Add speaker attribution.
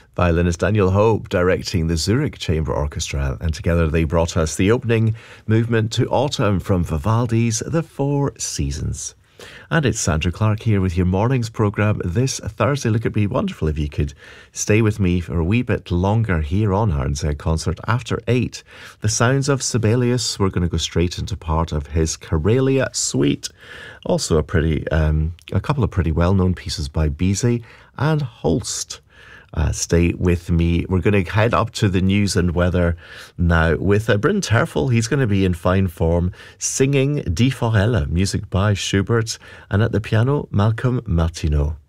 Speaker 1: Violinist Daniel Hope directing the Zurich Chamber Orchestra, and together they brought us the opening movement to Autumn from Vivaldi's The Four Seasons. And it's Andrew Clark here with your morning's programme this Thursday. Look, it'd be wonderful if you could stay with me for a wee bit longer here on Heart's Egg Concert after 8. The sounds of Sibelius. We're going to go straight into part of his Karelia Suite. Also a couple of pretty well-known pieces by Bizet and Holst. Stay with me. We're going to head up to the news and weather now with Bryn Terfel. He's going to be in fine form singing Die Forelle, music by Schubert, and at the piano, Malcolm Martineau.